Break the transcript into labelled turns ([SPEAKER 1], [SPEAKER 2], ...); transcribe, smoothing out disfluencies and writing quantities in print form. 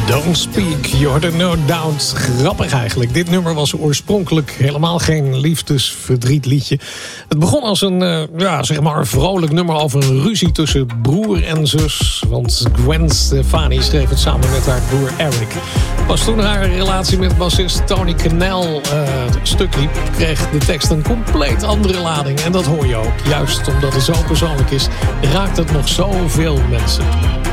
[SPEAKER 1] Don't Speak, You Heard No Doubt. Grappig eigenlijk. Dit nummer was oorspronkelijk helemaal geen liefdesverdrietliedje. Het begon als een, zeg maar een vrolijk nummer over een ruzie tussen broer en zus. Want Gwen Stefani schreef het samen met haar broer Eric. Pas toen haar relatie met bassist Tony Kanell stuk liep, kreeg de tekst een compleet andere lading. En dat hoor je ook. Juist omdat het zo persoonlijk is, raakt het nog zoveel mensen.